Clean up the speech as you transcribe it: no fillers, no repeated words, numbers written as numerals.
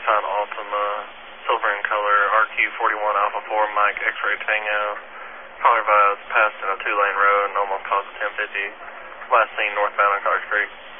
Nissan Altima, silver in color, RQ41 Alpha 4, Mike X-Ray Tango. Caller advised passed in a 2-lane road and almost caused a 1050. Last seen northbound on Clark Street.